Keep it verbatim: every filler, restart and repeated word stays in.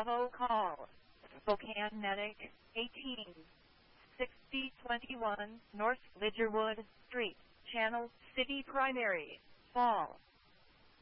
Bravo call. Spokane Medic, eighteen sixty twenty-one North Lidgerwood Street, Channel City Primary, Fall.